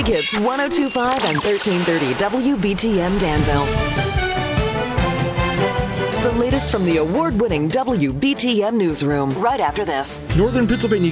Hits 102.5 and 1330 WBTM Danville. The latest from the award-winning WBTM newsroom right after this. Northern Pennsylvania